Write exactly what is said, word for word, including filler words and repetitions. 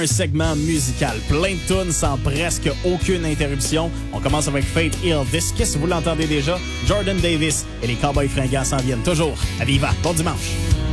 Un segment musical plein de tunes sans presque aucune interruption. On commence avec Faith Hill, This Kiss, vous l'entendez déjà. Jordan Davis et les Cowboys fringants s'en viennent toujours. À Viva, bon dimanche.